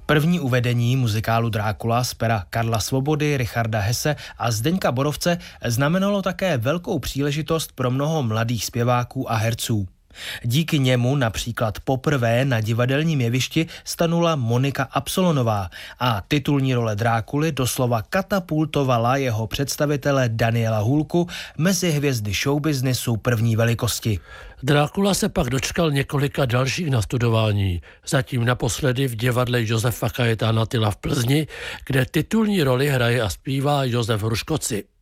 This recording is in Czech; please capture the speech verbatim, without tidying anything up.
První uvedení muzikálu Drákula z pera Karla Svobody, Richarda Hesse a Zdeňka Borovce znamenalo také velkou příležitost pro mnoho mladých zpěváků a herců. Díky němu například poprvé na divadelním jevišti stanula Monika Absolonová a titulní role Drákuly doslova katapultovala jeho představitele Daniela Hůlku mezi hvězdy showbiznisu první velikosti. Drákula se pak dočkal několika dalších nastudování, zatím naposledy v divadle Josefa Kajetána Tyla v Plzni, kde titulní roli hraje a zpívá Josef Hruškoci.